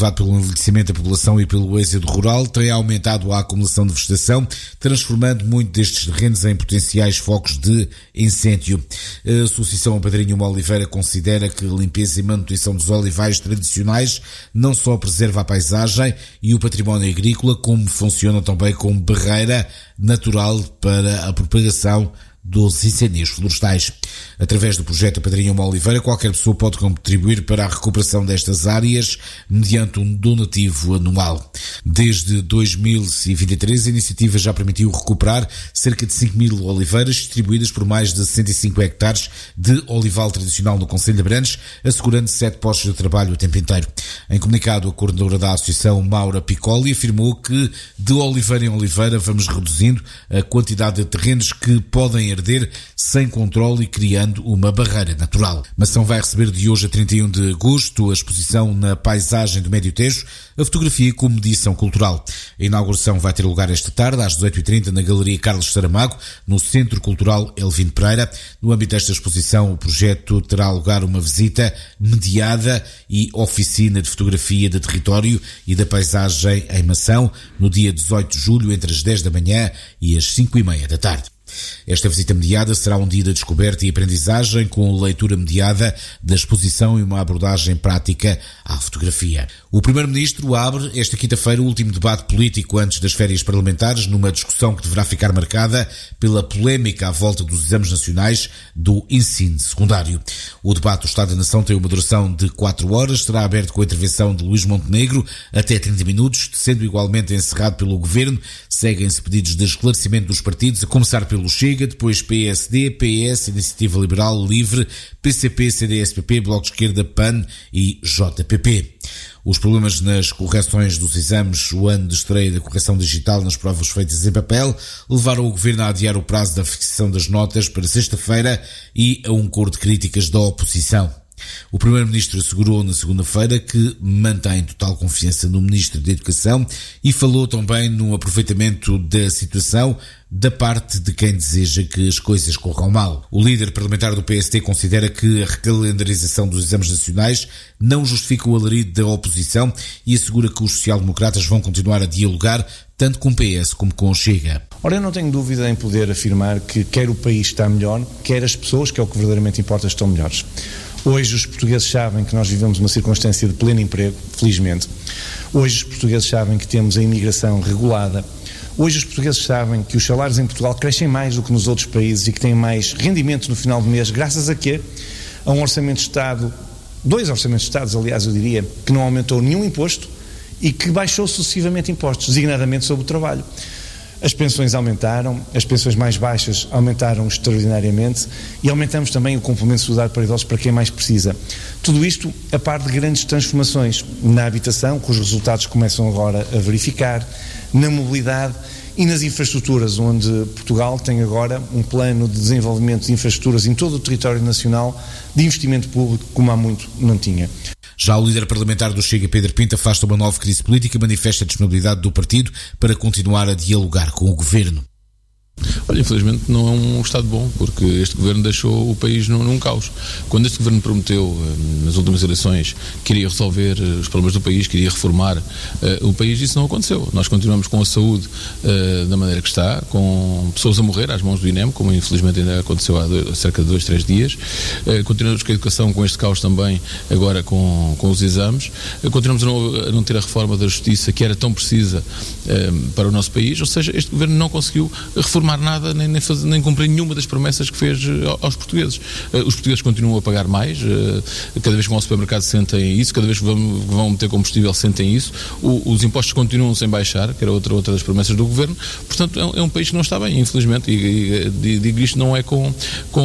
motivado pelo envelhecimento da população e pelo êxodo rural, tem aumentado a acumulação de vegetação, transformando muito destes terrenos em potenciais focos de incêndio. A Associação Padrinho Uma Oliveira considera que a limpeza e manutenção dos olivais tradicionais não só preserva a paisagem e o património agrícola, como funciona também como barreira natural para a propagação dos incêndios florestais. Através do projeto Padrinho Uma Oliveira, qualquer pessoa pode contribuir para a recuperação destas áreas mediante um donativo anual. Desde 2023, a iniciativa já permitiu recuperar cerca de 5.000 oliveiras distribuídas por mais de 65 hectares de olival tradicional no concelho de Abrantes, assegurando 7 postos de trabalho o tempo inteiro. Em comunicado, a coordenadora da associação, Maura Piccoli, afirmou que de oliveira em oliveira vamos reduzindo a quantidade de terrenos que podem arder sem controle e criando uma barreira natural. Mação vai receber de hoje a 31 de agosto a exposição na paisagem do Médio Tejo, a fotografia como mediação cultural. A inauguração vai ter lugar esta tarde, às 18h30, na Galeria Carlos Saramago, no Centro Cultural Elvino Pereira. No âmbito desta exposição, o projeto terá lugar uma visita mediada e oficina de fotografia de território e da paisagem em Mação, no dia 18 de julho, entre as 10 da manhã e as 5h30 da tarde. Esta visita mediada será um dia de descoberta e aprendizagem com leitura mediada da exposição e uma abordagem prática à fotografia. O Primeiro-Ministro abre esta quinta-feira o último debate político antes das férias parlamentares, numa discussão que deverá ficar marcada pela polémica à volta dos exames nacionais do ensino secundário. O debate do Estado da Nação tem uma duração de 4 horas, será aberto com a intervenção de Luís Montenegro até 30 minutos, sendo igualmente encerrado pelo Governo. Seguem-se pedidos de esclarecimento dos partidos, a começar pelo Chega, depois PSD, PS, Iniciativa Liberal, Livre, PCP, CDS-PP, Bloco de Esquerda, PAN e JPP. Os problemas nas correções dos exames, o ano de estreia da correção digital nas provas feitas em papel, levaram o Governo a adiar o prazo da fixação das notas para sexta-feira e a um coro de críticas da oposição. O Primeiro-Ministro assegurou na segunda-feira que mantém total confiança no Ministro da Educação e falou também no aproveitamento da situação da parte de quem deseja que as coisas corram mal. O líder parlamentar do PSD considera que a recalendarização dos exames nacionais não justifica o alarido da oposição e assegura que os social-democratas vão continuar a dialogar tanto com o PS como com o Chega. Ora, eu não tenho dúvida em poder afirmar que quer o país está melhor, quer as pessoas, que é o que verdadeiramente importa, estão melhores. Hoje os portugueses sabem que nós vivemos uma circunstância de pleno emprego, felizmente. Hoje os portugueses sabem que temos a imigração regulada. Hoje os portugueses sabem que os salários em Portugal crescem mais do que nos outros países e que têm mais rendimento no final do mês, graças a quê? A um orçamento de Estado, 2 orçamentos de Estado, aliás, eu diria, que não aumentou nenhum imposto e que baixou sucessivamente impostos, designadamente sobre o trabalho. As pensões aumentaram, as pensões mais baixas aumentaram extraordinariamente e aumentamos também o complemento solidário para idosos para quem mais precisa. Tudo isto a par de grandes transformações na habitação, cujos resultados começam agora a verificar, na mobilidade e nas infraestruturas, onde Portugal tem agora um plano de desenvolvimento de infraestruturas em todo o território nacional, de investimento público como há muito não tinha. Já o líder parlamentar do Chega, Pedro Pinto, afasta uma nova crise política e manifesta a disponibilidade do partido para continuar a dialogar com o Governo. Olha, infelizmente não é um Estado bom, porque este Governo deixou o país num caos. Quando este Governo prometeu, nas últimas eleições, que iria resolver os problemas do país, que iria reformar o país, isso não aconteceu. Nós continuamos com a saúde da maneira que está, com pessoas a morrer às mãos do INEM, como infelizmente ainda aconteceu há cerca de 2-3 dias. Continuamos com a educação, com este caos também, agora com os exames. Continuamos a não ter a reforma da justiça, que era tão precisa para o nosso país. Ou seja, este Governo não conseguiu reformar nada, nem cumprir nenhuma das promessas que fez aos portugueses. Os portugueses continuam a pagar mais, cada vez que vão ao supermercado sentem isso, cada vez que vão meter combustível sentem isso, os impostos continuam sem baixar, que era outra das promessas do Governo. Portanto, é um país que não está bem, infelizmente, e digo isto não é com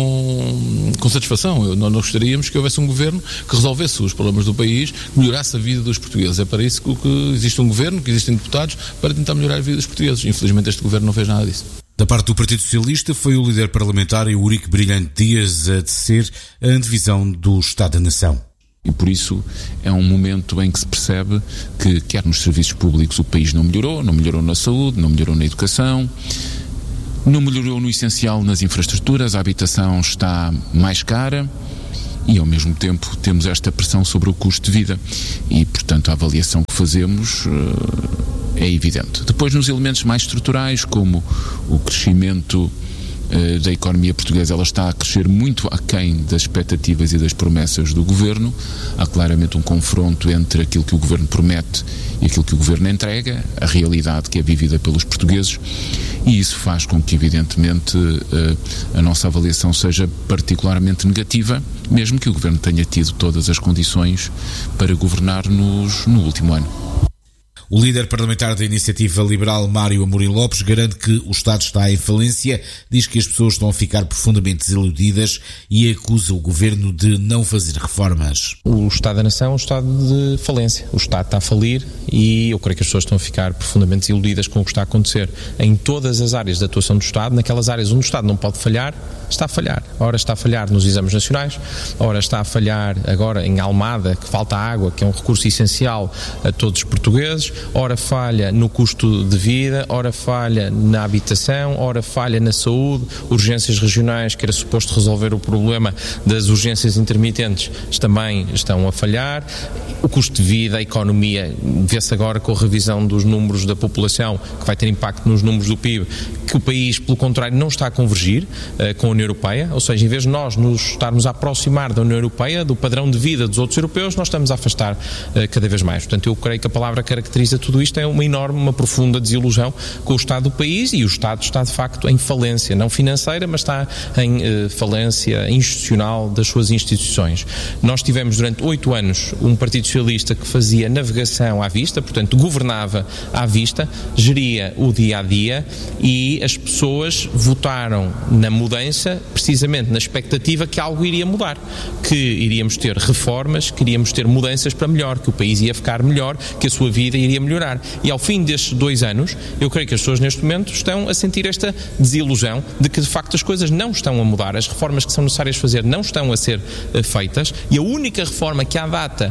satisfação. Nós gostaríamos que houvesse um Governo que resolvesse os problemas do país, que melhorasse a vida dos portugueses. É para isso que existe um Governo, que existem deputados, para tentar melhorar a vida dos portugueses. Infelizmente este Governo não fez nada disso. Da parte do Partido Socialista, foi o líder parlamentar Eurico Brilhante Dias a tecer a antevisão do Estado da Nação. E por isso é um momento em que se percebe que, quer nos serviços públicos, o país não melhorou na saúde, não melhorou na educação, não melhorou no essencial nas infraestruturas, a habitação está mais cara e ao mesmo tempo temos esta pressão sobre o custo de vida e, portanto, a avaliação que fazemos é evidente. Depois, nos elementos mais estruturais, como o crescimento da economia portuguesa, ela está a crescer muito aquém das expectativas e das promessas do Governo. Há claramente um confronto entre aquilo que o Governo promete e aquilo que o Governo entrega, a realidade que é vivida pelos portugueses, e isso faz com que, evidentemente, a nossa avaliação seja particularmente negativa, mesmo que o Governo tenha tido todas as condições para governar-nos no último ano. O líder parlamentar da Iniciativa Liberal, Mário Amorim Lopes, garante que o Estado está em falência, diz que as pessoas estão a ficar profundamente desiludidas e acusa o Governo de não fazer reformas. O Estado da Nação é um estado de falência. O Estado está a falir e eu creio que as pessoas estão a ficar profundamente desiludidas com o que está a acontecer em todas as áreas de atuação do Estado. Naquelas áreas onde o Estado não pode falhar, está a falhar. Ora está a falhar nos exames nacionais, ora está a falhar agora em Almada, que falta água, que é um recurso essencial a todos os portugueses, ora falha no custo de vida, ora falha na habitação, ora falha na saúde, urgências regionais, que era suposto resolver o problema das urgências intermitentes, também estão a falhar. O custo de vida, a economia, vê-se agora com a revisão dos números da população, que vai ter impacto nos números do PIB, que o país, pelo contrário, não está a convergir com a União Europeia, ou seja, em vez de nós nos estarmos a aproximar da União Europeia, do padrão de vida dos outros europeus, nós estamos a afastar cada vez mais. Portanto, eu creio que a palavra que caracteriza tudo isto é uma profunda desilusão com o Estado do país, e o Estado está, de facto, em falência, não financeira, mas está em falência institucional das suas instituições. Nós tivemos durante 8 anos um Partido Socialista que fazia navegação à vista, portanto governava à vista, geria o dia-a-dia, e as pessoas votaram na mudança precisamente na expectativa que algo iria mudar, que iríamos ter reformas, que iríamos ter mudanças para melhor, que o país ia ficar melhor, que a sua vida iria melhorar. E ao fim destes 2 anos, eu creio que as pessoas neste momento estão a sentir esta desilusão de que de facto as coisas não estão a mudar, as reformas que são necessárias fazer não estão a ser feitas, e a única reforma que à data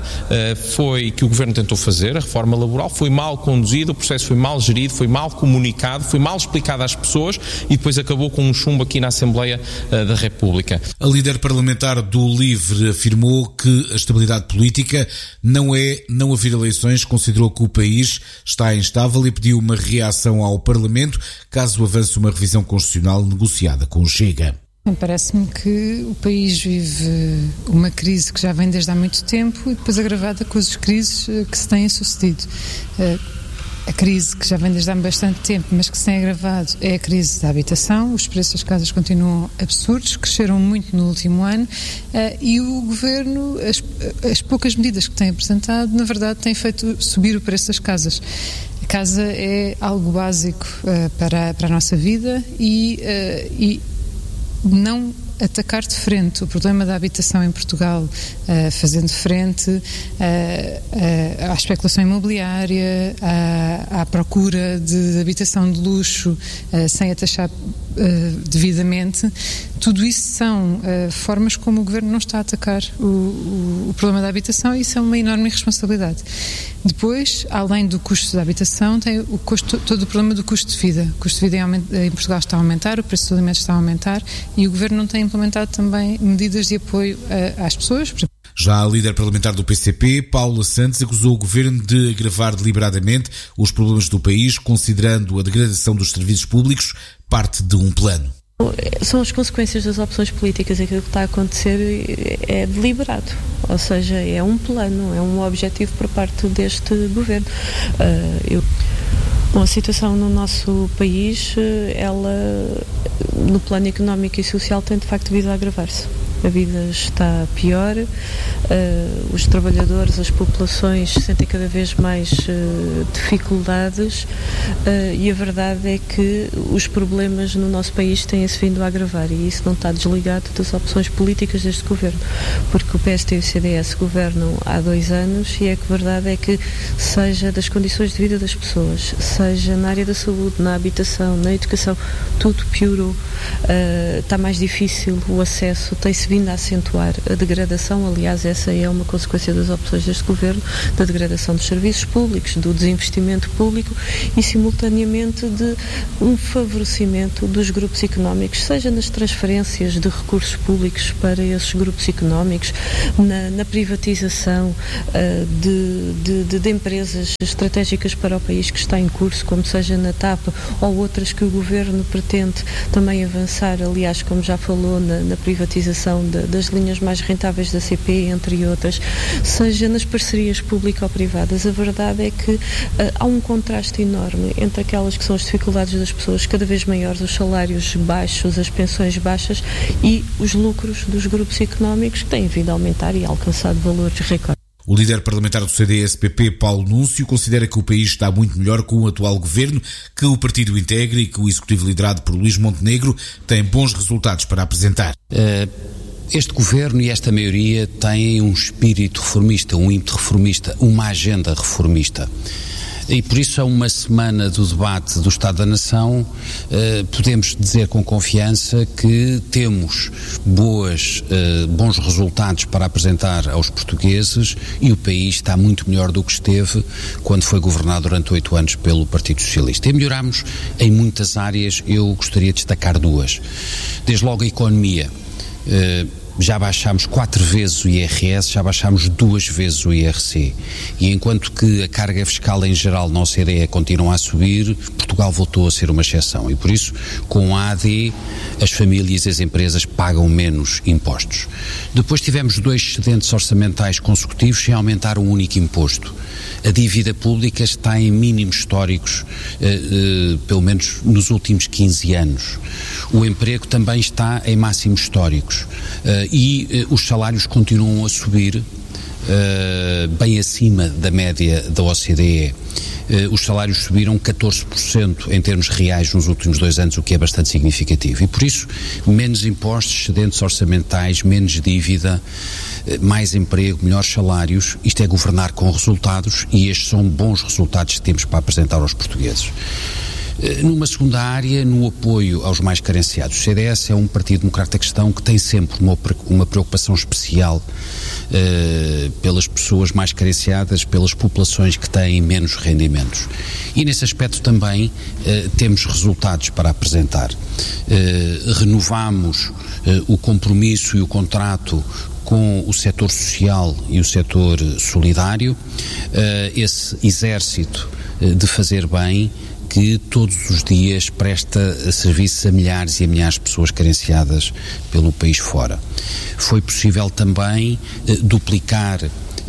foi que o Governo tentou fazer, a reforma laboral, foi mal conduzida, o processo foi mal gerido, foi mal comunicado, foi mal explicado às pessoas e depois acabou com um chumbo aqui na Assembleia da República. A líder parlamentar do LIVRE afirmou que a estabilidade política não haver eleições, considerou que o país está instável e pediu uma reação ao Parlamento caso avance uma revisão constitucional negociada com o Chega. Parece-me que o país vive uma crise que já vem desde há muito tempo e depois agravada com as crises que se têm sucedido. A crise que já vem desde há bastante tempo, mas que se tem agravado, é a crise da habitação. Os preços das casas continuam absurdos, cresceram muito no último ano, e o Governo, as poucas medidas que tem apresentado, na verdade, têm feito subir o preço das casas. A casa é algo básico para a nossa vida e não atacar de frente o problema da habitação em Portugal, fazendo frente à especulação imobiliária, à procura de habitação de luxo sem a taxar devidamente, tudo isso são formas como o Governo não está a atacar o problema da habitação, e isso é uma enorme irresponsabilidade. Depois, além do custo da habitação, tem todo o problema do custo de vida. O custo de vida em Portugal está a aumentar, o preço dos alimentos está a aumentar, e o Governo não tem implementado também medidas de apoio às pessoas. Já a líder parlamentar do PCP, Paula Santos, acusou o Governo de agravar deliberadamente os problemas do país, considerando a degradação dos serviços públicos parte de um plano. São as consequências das opções políticas. Aquilo que está a acontecer é deliberado, ou seja, é um plano, é um objetivo por parte deste Governo. A situação no nosso país, ela, no plano económico e social, tem de facto vindo a agravar-se. A vida está pior, os trabalhadores, as populações sentem cada vez mais dificuldades, e a verdade é que os problemas no nosso país têm-se vindo a agravar, e isso não está desligado das opções políticas deste Governo, porque o PSD e o CDS governam há 2 anos, e a verdade é que, seja das condições de vida das pessoas, seja na área da saúde, na habitação, na educação, tudo piorou, está mais difícil o acesso, tem-se vindo vindo a acentuar a degradação. Aliás, essa é uma consequência das opções deste Governo, da degradação dos serviços públicos, do desinvestimento público e, simultaneamente, de um favorecimento dos grupos económicos, seja nas transferências de recursos públicos para esses grupos económicos, na privatização de empresas estratégicas para o país que está em curso, como seja na TAP ou outras que o Governo pretende também avançar, aliás, como já falou, na privatização das linhas mais rentáveis da CP, entre outras, seja nas parcerias público-privadas. A verdade é que há um contraste enorme entre aquelas que são as dificuldades das pessoas, cada vez maiores, os salários baixos, as pensões baixas e os lucros dos grupos económicos que têm vindo a aumentar e alcançado valores recordes. O líder parlamentar do CDS-PP, Paulo Núncio, considera que o país está muito melhor com o atual governo, que o partido integra e que o executivo liderado por Luís Montenegro tem bons resultados para apresentar. Este governo e esta maioria têm um espírito reformista, um ímpeto reformista, uma agenda reformista. E por isso, a uma semana do debate do Estado da Nação, podemos dizer com confiança que temos bons resultados para apresentar aos portugueses e o país está muito melhor do que esteve quando foi governado durante 8 anos pelo Partido Socialista. E melhoramos em muitas áreas, eu gostaria de destacar 2. Desde logo a economia. Já baixámos 4 vezes o IRS, já baixámos 2 vezes o IRC. E enquanto que a carga fiscal em geral na OCDE continua a subir, Portugal voltou a ser uma exceção. E por isso, com a AD, as famílias e as empresas pagam menos impostos. Depois tivemos 2 excedentes orçamentais consecutivos sem aumentar um único imposto. A dívida pública está em mínimos históricos, pelo menos nos últimos 15 anos. O emprego também está em máximos históricos. E os salários continuam a subir bem acima da média da OCDE. Os salários subiram 14% em termos reais nos últimos 2 anos, o que é bastante significativo. E por isso, menos impostos, excedentes orçamentais, menos dívida, mais emprego, melhores salários. Isto é governar com resultados e estes são bons resultados que temos para apresentar aos portugueses. Numa segunda área, no apoio aos mais carenciados. O CDS é um partido democrata cristão que tem sempre uma preocupação especial pelas pessoas mais carenciadas, pelas populações que têm menos rendimentos. E nesse aspecto também temos resultados para apresentar. Renovamos o compromisso e o contrato com o setor social e o setor solidário, esse exército de fazer bem, que todos os dias presta serviços a milhares e a milhares de pessoas carenciadas pelo país fora. Foi possível também duplicar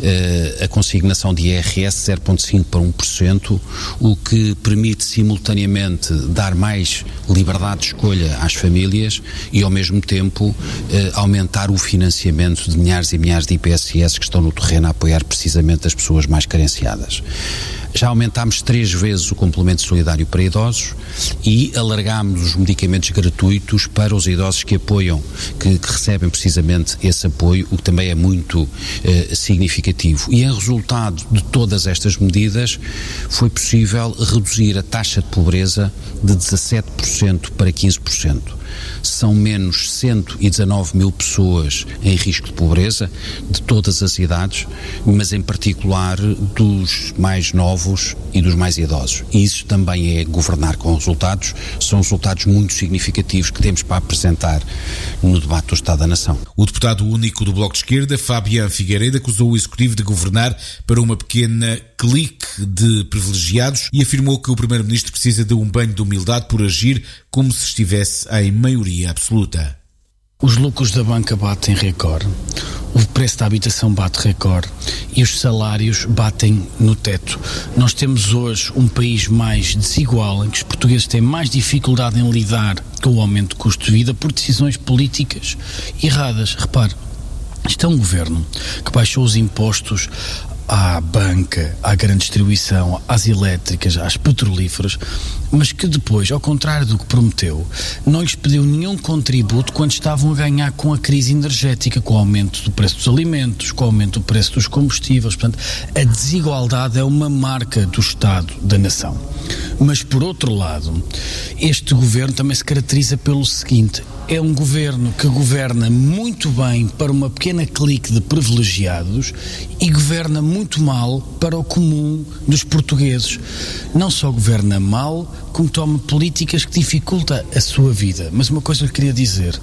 a consignação de IRS 0,5% para 1%, o que permite simultaneamente dar mais liberdade de escolha às famílias e ao mesmo tempo aumentar o financiamento de milhares e milhares de IPSS que estão no terreno a apoiar precisamente as pessoas mais carenciadas. Já aumentámos 3 vezes o complemento solidário para idosos e alargámos os medicamentos gratuitos para os idosos que apoiam, que recebem precisamente esse apoio, o que também é muito significativo. E em resultado de todas estas medidas foi possível reduzir a taxa de pobreza de 17% para 15%. São menos 119 mil pessoas em risco de pobreza, de todas as idades, mas em particular dos mais novos e dos mais idosos. E isso também é governar com resultados, são resultados muito significativos que temos para apresentar no debate do Estado da Nação. O deputado único do Bloco de Esquerda, Fabián Figueiredo, acusou o Executivo de governar para uma pequena clique de privilegiados e afirmou que o Primeiro-Ministro precisa de um banho de humildade por agir como se estivesse em maioria absoluta. Os lucros da banca batem recorde, o preço da habitação bate recorde e os salários batem no teto. Nós temos hoje um país mais desigual, em que os portugueses têm mais dificuldade em lidar com o aumento do custo de vida por decisões políticas erradas. Repare, isto é um governo que baixou os impostos à banca, à grande distribuição, às elétricas, às petrolíferas, mas que depois, ao contrário do que prometeu, não lhes pediu nenhum contributo quando estavam a ganhar com a crise energética, com o aumento do preço dos alimentos, com o aumento do preço dos combustíveis. Portanto, a desigualdade é uma marca do Estado da Nação. Mas, por outro lado, este governo também se caracteriza pelo seguinte: é um governo que governa muito bem para uma pequena clique de privilegiados e governa muito mal para o comum dos portugueses. Não só governa mal, como toma políticas que dificultam a sua vida. Mas uma coisa que eu queria dizer: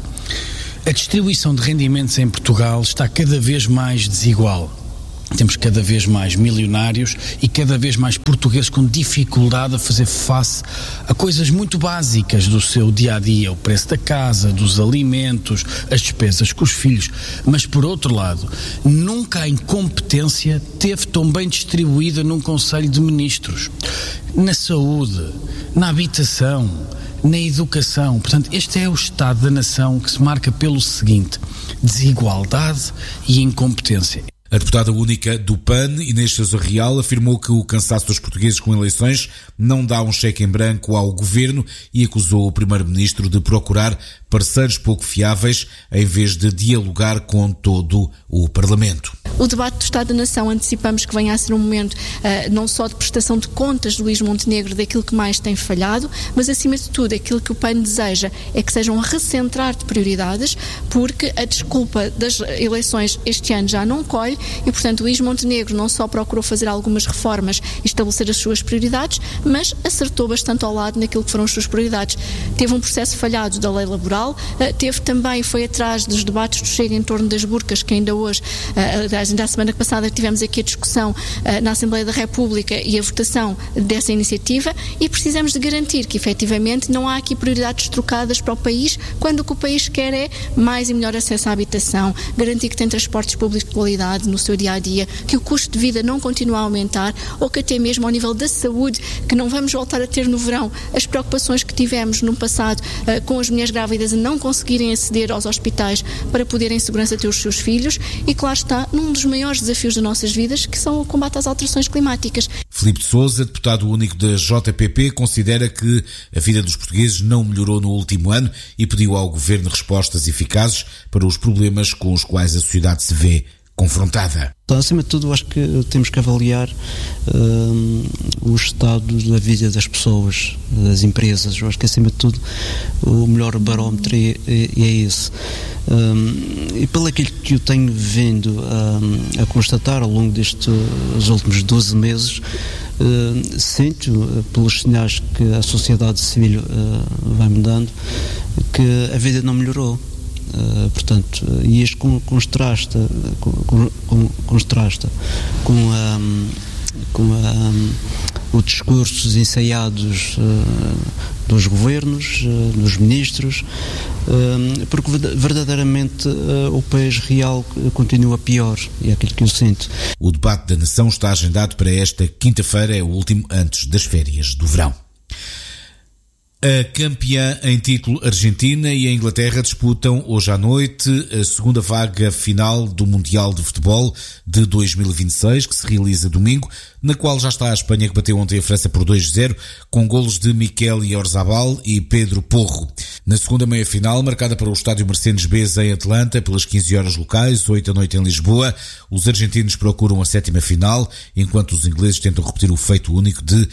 a distribuição de rendimentos em Portugal está cada vez mais desigual. Temos cada vez mais milionários e cada vez mais portugueses com dificuldade a fazer face a coisas muito básicas do seu dia-a-dia, o preço da casa, dos alimentos, as despesas com os filhos. Mas, por outro lado, nunca a incompetência teve tão bem distribuída num Conselho de Ministros. Na saúde, na habitação, na educação. Portanto, este é o estado da nação que se marca pelo seguinte: desigualdade e incompetência. A deputada única do PAN, Inês Sousa Real, afirmou que o cansaço dos portugueses com eleições não dá um cheque em branco ao governo e acusou o primeiro-ministro de procurar parceiros pouco fiáveis em vez de dialogar com todo o Parlamento. O debate do Estado da Nação antecipamos que venha a ser um momento não só de prestação de contas de Luís Montenegro daquilo que mais tem falhado, mas acima de tudo aquilo que o PAN deseja é que sejam recentrar de prioridades, porque a desculpa das eleições este ano já não colhe e, portanto, Luís Montenegro não só procurou fazer algumas reformas e estabelecer as suas prioridades, mas acertou bastante ao lado naquilo que foram as suas prioridades. Teve um processo falhado da lei laboral, foi atrás dos debates do Chega em torno das burcas, que ainda hoje, ainda a semana passada tivemos aqui a discussão na Assembleia da República e a votação dessa iniciativa, e precisamos de garantir que efetivamente não há aqui prioridades trocadas para o país, quando o que o país quer é mais e melhor acesso à habitação, garantir que tem transportes públicos de qualidade no seu dia-a-dia, que o custo de vida não continue a aumentar, ou que até mesmo ao nível da saúde, que não vamos voltar a ter no verão as preocupações que tivemos no passado com as mulheres grávidas a não conseguirem aceder aos hospitais para poderem em segurança ter os seus filhos, e claro está, num dos maiores desafios das nossas vidas, que são o combate às alterações climáticas. Filipe de Sousa, deputado único da JPP, considera que a vida dos portugueses não melhorou no último ano e pediu ao governo respostas eficazes para os problemas com os quais a sociedade se vê confrontada. Então, acima de tudo, acho que temos que avaliar o estado da vida das pessoas, das empresas. Eu acho que, acima de tudo, o melhor barómetro é esse. E pelo aquilo que eu tenho vindo a constatar ao longo destes últimos 12 meses, sinto, pelos sinais que a sociedade civil vai-me dando, que a vida não melhorou. Portanto, e isto contrasta com os discursos ensaiados dos governos, dos ministros, porque verdadeiramente o país real continua pior, e é aquilo que eu sinto. O debate da nação está agendado para esta quinta-feira, é o último antes das férias do verão. A campeã em título Argentina e a Inglaterra disputam hoje à noite a segunda vaga final do Mundial de Futebol de 2026, que se realiza domingo, na qual já está a Espanha, que bateu ontem a França por 2-0, com golos de Miquel Oyarzabal e Pedro Porro. Na segunda meia-final, marcada para o estádio Mercedes-Benz em Atlanta, pelas 15 horas locais, 8 da noite em Lisboa, os argentinos procuram a sétima final, enquanto os ingleses tentam repetir o feito único de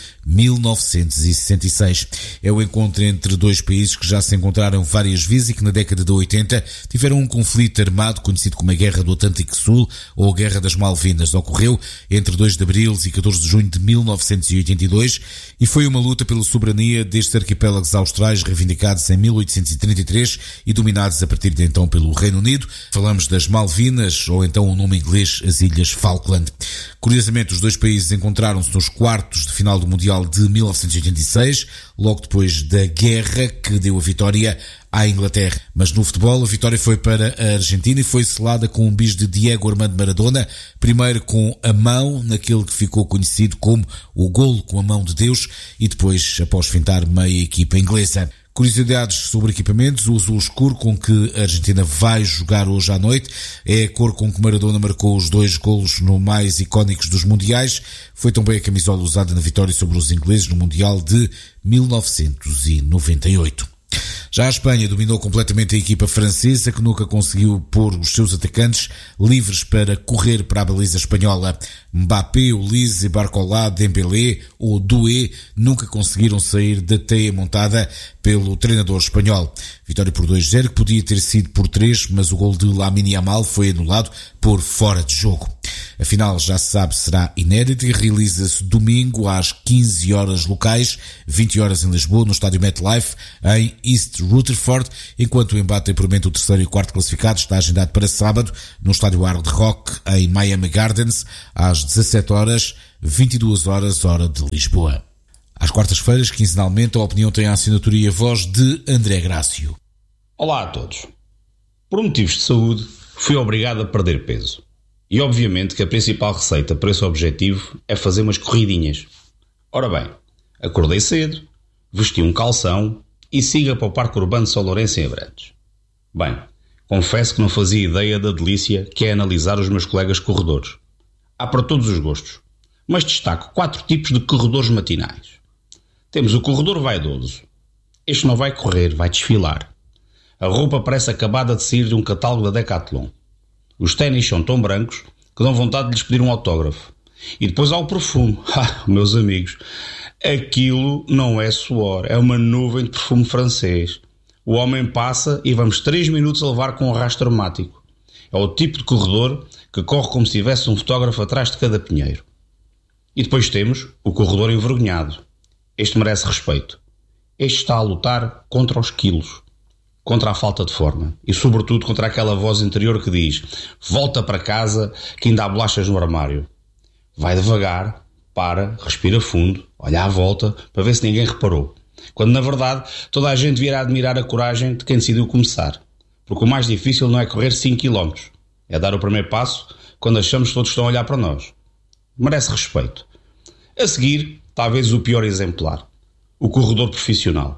1966. É o encontro entre dois países que já se encontraram várias vezes e que na década de 80 tiveram um conflito armado conhecido como a Guerra do Atlântico Sul ou a Guerra das Malvinas. Ocorreu entre 2 de abril e 14 de junho de 1982 e foi uma luta pela soberania destes arquipélagos austrais reivindicados em 1833 e dominados a partir de então pelo Reino Unido. Falamos das Malvinas, ou então o nome inglês, as Ilhas Falkland. Curiosamente, os dois países encontraram-se nos quartos de final do Mundial de 1986, logo depois da guerra que deu a vitória à Inglaterra. Mas no futebol a vitória foi para a Argentina e foi selada com um bis de Diego Armando Maradona, primeiro com a mão, naquele que ficou conhecido como o golo com a mão de Deus, e depois após fintar meia equipa inglesa. Curiosidades sobre equipamentos: o azul escuro com que a Argentina vai jogar hoje à noite é a cor com que Maradona marcou os 2 golos no mais icónicos dos mundiais. Foi também a camisola usada na vitória sobre os ingleses no Mundial de 1998. Já a Espanha dominou completamente a equipa francesa, que nunca conseguiu pôr os seus atacantes livres para correr para a baliza espanhola. Mbappé, Olise, Barcola, Dembélé ou Doué nunca conseguiram sair da teia montada pelo treinador espanhol. Vitória por 2-0, que podia ter sido por 3, mas o gol de Lamine Yamal foi anulado por fora de jogo. A final, já se sabe, será inédita e realiza-se domingo às 15 horas locais, 20 horas em Lisboa, no estádio MetLife, em East Rutherford, enquanto o embate em puramente o terceiro e quarto classificado está agendado para sábado, no estádio Hard Rock, em Miami Gardens, às 17 horas, 22 horas, hora de Lisboa. Às quartas-feiras, quinzenalmente, a opinião tem a assinatura e a voz de André Grácio. Olá a todos. Por motivos de saúde, fui obrigado a perder peso. E obviamente que a principal receita para esse objetivo é fazer umas corridinhas. Ora bem, acordei cedo, vesti um calção e siga para o Parque Urbano de São Lourenço em Abrantes. Bem, confesso que não fazia ideia da delícia que é analisar os meus colegas corredores. Há para todos os gostos, mas destaco 4 tipos de corredores matinais. Temos o corredor vaidoso. Este não vai correr, vai desfilar. A roupa parece acabada de sair de um catálogo da Decathlon. Os ténis são tão brancos que dão vontade de lhes pedir um autógrafo. E depois há o perfume. Meus amigos, aquilo não é suor, é uma nuvem de perfume francês. O homem passa e vamos 3 minutos a levar com um arrasto dramático. É o tipo de corredor que corre como se tivesse um fotógrafo atrás de cada pinheiro. E depois temos o corredor envergonhado. Este merece respeito. Este está a lutar contra os quilos, contra a falta de forma e, sobretudo, contra aquela voz interior que diz: volta para casa que ainda há bolachas no armário. Vai devagar, para, respira fundo, olha à volta para ver se ninguém reparou. Quando, na verdade, toda a gente devia admirar a coragem de quem decidiu começar. Porque o mais difícil não é correr 5 km, é dar o primeiro passo quando achamos que todos estão a olhar para nós. Merece respeito. A seguir, talvez o pior exemplar, o corredor profissional.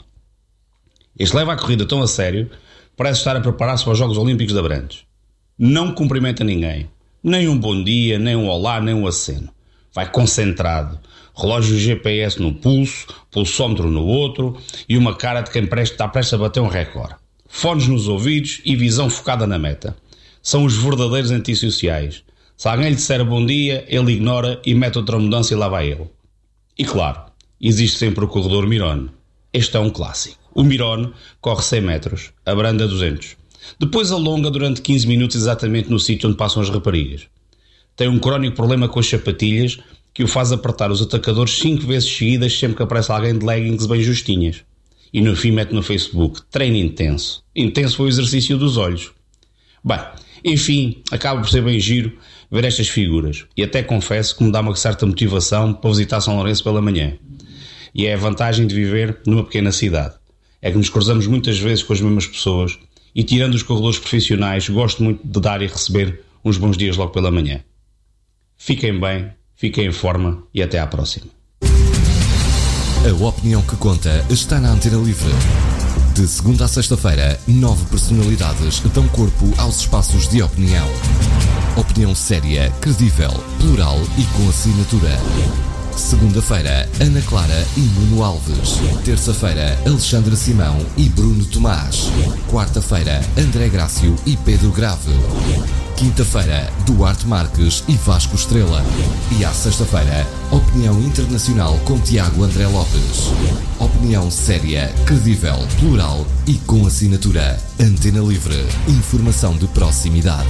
Este leva a corrida tão a sério, parece estar a preparar-se para os Jogos Olímpicos de Abrantes. Não cumprimenta ninguém, nem um bom dia, nem um olá, nem um aceno. Vai concentrado, relógio GPS no pulso, pulsómetro no outro e uma cara de quem está prestes a bater um recorde. Fones nos ouvidos e visão focada na meta. São os verdadeiros antissociais. Se alguém lhe disser bom dia, ele ignora e mete outra mudança e lá vai ele. E claro, existe sempre o corredor Mirone. Este é um clássico. O Mirone corre 100 metros, abranda 200. Depois alonga durante 15 minutos exatamente no sítio onde passam as raparigas. Tem um crónico problema com as sapatilhas que o faz apertar os atacadores 5 vezes seguidas sempre que aparece alguém de leggings bem justinhas. E no fim mete no Facebook: treino intenso. Intenso foi o exercício dos olhos. Bem, enfim, acaba por ser bem giro ver estas figuras. E até confesso que me dá uma certa motivação para visitar São Lourenço pela manhã. E é a vantagem de viver numa pequena cidade. É que nos cruzamos muitas vezes com as mesmas pessoas e, tirando os corredores profissionais, gosto muito de dar e receber uns bons dias logo pela manhã. Fiquem bem, fiquem em forma e até à próxima. A opinião que conta está na Antena Livre. De segunda a sexta-feira, 9 personalidades dão corpo aos espaços de opinião. Opinião séria, credível, plural e com assinatura. Segunda-feira, Ana Clara e Nuno Alves. Terça-feira, Alexandre Simão e Bruno Tomás. Quarta-feira, André Grácio e Pedro Grave. Quinta-feira, Duarte Marques e Vasco Estrela. E à sexta-feira, Opinião Internacional com Tiago André Lopes. Opinião séria, credível, plural e com assinatura. Antena Livre. Informação de proximidade.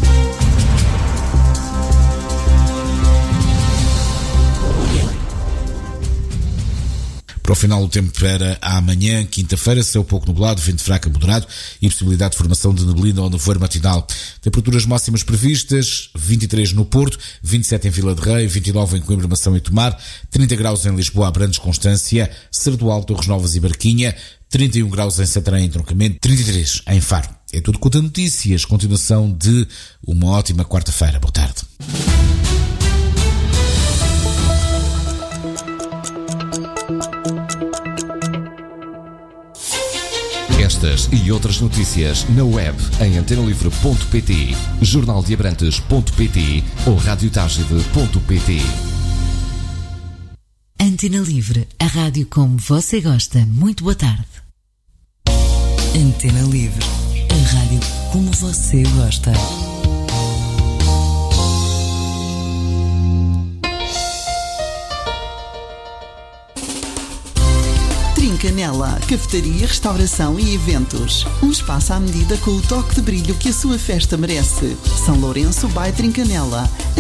Para o final, o tempo para amanhã, quinta-feira, céu pouco nublado, vento fraco a moderado e possibilidade de formação de neblina ou nevoeiro matinal. Temperaturas máximas previstas: 23 no Porto, 27 em Vila de Rei, 29 em Coimbra, Mação e Tomar, 30 graus em Lisboa, Abrantes, Constância, Cerdoal, Torres Novas e Barquinha, 31 graus em Santarém e Entroncamento, 33 em Faro. É tudo quanto a notícias. Continuação de uma ótima quarta-feira. Boa tarde. Estas e outras notícias na web em antenalivre.pt, jornaldeabrantes.pt ou radiotagide.pt. Antena Livre, a rádio como você gosta. Muito boa tarde. Antena Livre, a rádio como você gosta. Trincanela, cafetaria, restauração e eventos. Um espaço à medida com o toque de brilho que a sua festa merece. São Lourenço by Trincanela.